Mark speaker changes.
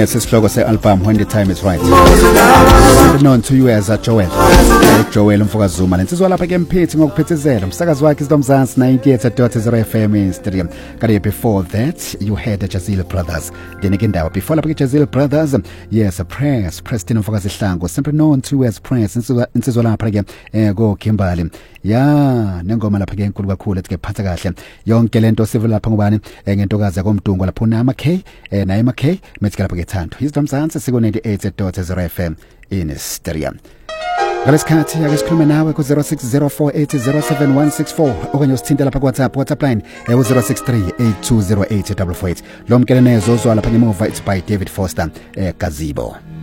Speaker 1: sesihloko se-album When the Time is Right. Known to you as Joel Mfokazuma. Lensizwa lapha ke mphithi ngokuphethezela umsakazi wakhe isidomzansi 98.0 FM in studio. Kade before that you had the Jazil Brothers. Then again dawa before lapha ke Jazil Brothers, yes, Preston Mfokazihlangu, simply known to as Prince. Insizwa lapha ke go Kimberly. Ya nengoma lapha ke enkulu kakhulu ethi ke phatha kahle yonke lento sivela lapha ngubani ngentokazi yakomdungu lapho nama K na Emma K methi lapha ke Thando isidomzansi siko 98.0 FM in stereo. Ngalesikhathi ake sikhulume nawe ku 0604807164 okanye usithinte lapha ku WhatsApp line 063820888. Lo mkele nezo lapha ngemuva it's by David Foster Gazibo.